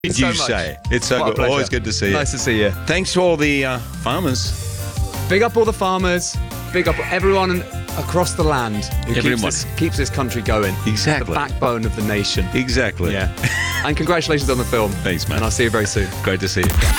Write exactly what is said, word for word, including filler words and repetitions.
Did so you much. say? It's so What a good. pleasure. Always good to see you. Nice to see you. Thanks to all the uh, farmers. Big up all the farmers. Big up everyone across the land who keeps Everyone. this, keeps this country going. Exactly. The backbone of the nation. Exactly. Yeah. And congratulations on the film. Thanks, man. And I'll see you very soon. Great to see you.